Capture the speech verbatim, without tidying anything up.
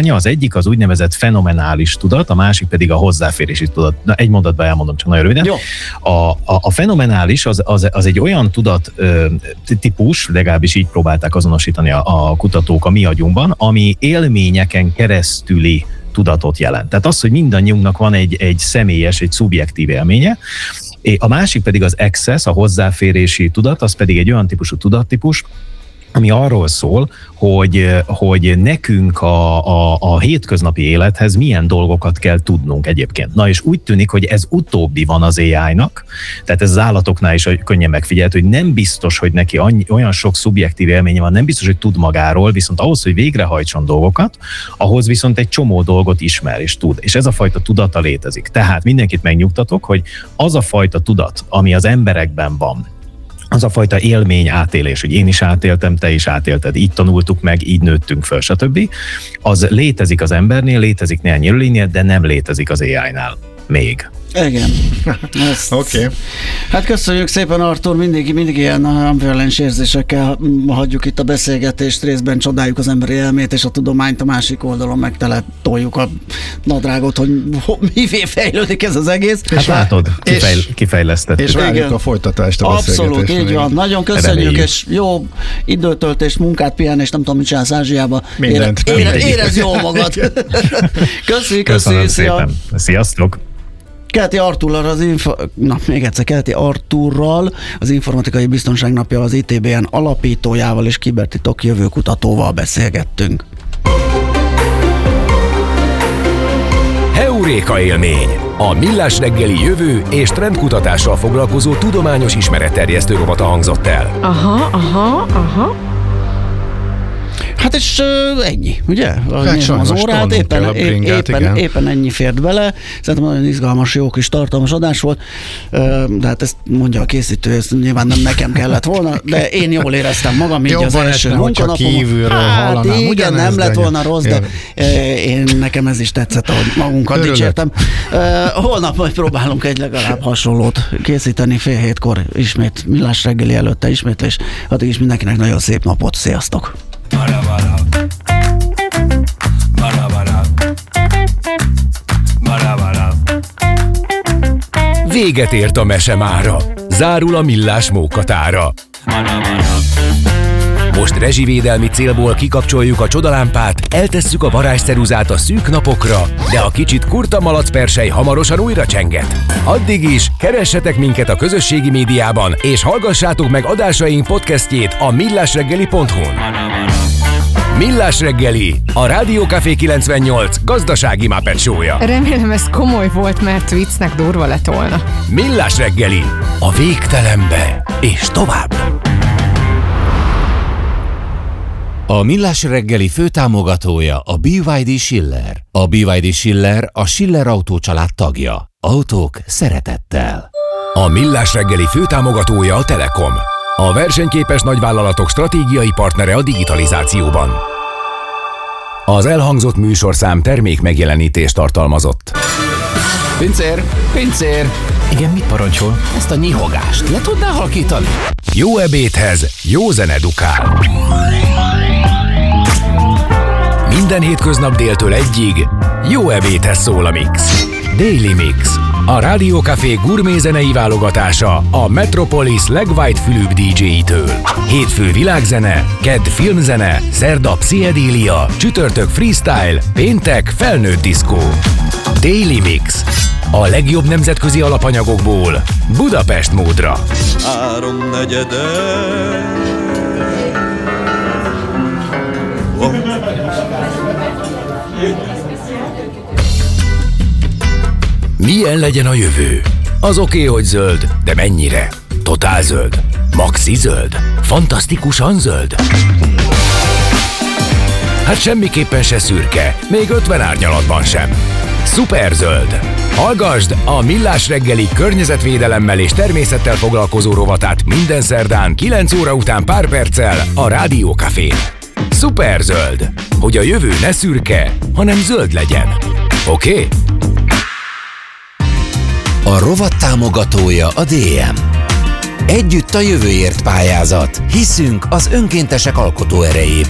iránya. Az egyik az úgynevezett fenomenális tudat, a másik pedig a hozzáférési tudat. Na, egy mondatban elmondom, csak nagyon röviden. A, a, a fenomenális az, az, az egy olyan tudat ö, típus, legalábbis így próbálták azonosítani a, a kutatók a mi agyunkban, ami élményeken keresztüli tudatot jelent. Tehát az, hogy mindannyiunknak van egy, egy személyes, egy szubjektív élménye, a másik pedig az access, a hozzáférési tudat, az pedig egy olyan típusú tudattípus, ami arról szól, hogy, hogy nekünk a, a, a hétköznapi élethez milyen dolgokat kell tudnunk egyébként. Na és úgy tűnik, hogy ez utóbbi van az á í-nak, tehát ez az állatoknál is könnyen megfigyelt, hogy nem biztos, hogy neki annyi, olyan sok szubjektív élménye van, nem biztos, hogy tud magáról, viszont ahhoz, hogy végrehajtson dolgokat, ahhoz viszont egy csomó dolgot ismer és tud. És ez a fajta tudata létezik. Tehát mindenkit megnyugtatok, hogy az a fajta tudat, ami az emberekben van, az a fajta élmény átélés, hogy én is átéltem, te is átélted, így tanultuk meg, így nőttünk föl, stb. Az létezik az embernél, létezik néhány élőlénynél, de nem létezik az á í-nál még. Igen. Oké. Okay. Hát köszönjük szépen, Artur, mindig, mindig ilyen ambivalens érzésekkel hagyjuk itt a beszélgetést, részben csodáljuk az emberi elmét és a tudományt, a másik oldalon meg tele toljuk a nadrágot, hogy mivé fejlődik ez az egész. Hát látod, kifejl, kifejlesztett. És várjuk a folytatást a beszélgetésre. Abszolút, így van. Nagyon köszönjük, reméljük. És jó időtöltést, munkát, pihenést, nem tudom, mit csinálsz Ázsiába. Mindent. Ére, ére, érezd jól magad. Köszi, köszönöm szépen. Sziasztok. Keleti Artúrral az info... Na, még egyszer, Keleti Artúrral, az Informatikai Biztonság Napja az i té bé en alapítójával és kibertitok jövőkutatóval beszélgettünk. Heuréka élmény, a Millás reggeli jövő és trendkutatással foglalkozó tudományos ismeretterjesztő rovata hangzott el. Aha, aha, aha. Hát és uh, ennyi, ugye? Hát az órát éppen, bringát, éppen, éppen ennyi fért bele. Szerintem nagyon izgalmas, jó kis tartalmas adás volt. Uh, de hát ezt mondja a készítő, ezt nyilván nem nekem kellett volna, de én jól éreztem magam, így az első munkanapom. Hát igen, nem lett volna rossz, de én, nekem ez is tetszett, ahogy magunkat Örülök. dicsértem. Uh, holnap majd próbálunk egy legalább hasonlót készíteni fél hétkor ismét Millás reggeli előtte ismétlés. Addig is mindenkinek nagyon szép napot, sziasztok! Barabara. Barabara. Barabara. Véget ért a mese mára. Zárul a Millás mókatára. Barabara. Most rezsivédelmi célból kikapcsoljuk a csodalámpát, eltesszük a varázsceruzát a szűk napokra, de a kicsit kurta malacpersely hamarosan újra csenget. Addig is keressetek minket a közösségi médiában, és hallgassátok meg adásaink podcastjét a millásreggeli pont hu-n. Millás reggeli, a Rádió Café kilencvennyolc gazdasági Muppet show-ja. Remélem ez komoly volt, mert viccnek durva lett volna. Millás reggeli, a végtelenbe és tovább. A Millás reggeli főtámogatója a bé vé dé Schiller. A bé vé dé Schiller a Schiller Autó család tagja. Autók szeretettel. A Millás reggeli főtámogatója a Telekom. A versenyképes nagyvállalatok stratégiai partnere a digitalizációban. Az elhangzott műsorszám termék megjelenítést tartalmazott. Pincér, pincér! Igen, mit parancsol? Ezt a nyihogást le tudná halkítani? Jó ebédhez jó zene dukál. Minden hétköznap déltől egyig jó ebédhez szól a Mix. Daily Mix. A Rádió Café gurmé zenei válogatása a Metropolis legwhite-fülűbb dé dzséjitől. Hétfő világzene, kedd filmzene, szerda pszichedélia, csütörtök freestyle, péntek felnőtt diszkó. Daily Mix. A legjobb nemzetközi alapanyagokból Budapest módra. Háromnegyede. Oh. Milyen legyen a jövő? Az oké, okay, hogy zöld, de mennyire? Totál zöld? Maxi zöld? Fantasztikusan zöld? Hát semmiképpen se szürke, még ötven árnyalatban sem. Szuperzöld! Hallgasd a Millás reggeli környezetvédelemmel és természettel foglalkozó rovatát minden szerdán kilenc óra után pár perccel a Rádió Cafén. Szuperzöld! Hogy a jövő ne szürke, hanem zöld legyen. Oké? Okay? A rovat támogatója a dé em. Együtt a jövőért pályázat. Hiszünk az önkéntesek alkotó erejében.